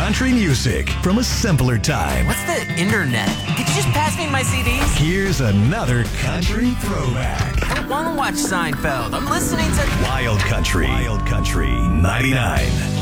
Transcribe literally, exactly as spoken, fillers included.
country music from a simpler time. What's the internet? Could you just pass me my C Ds? Here's another country throwback. I don't want to watch Seinfeld. I'm listening to Wild Country. Wild Country ninety-nine.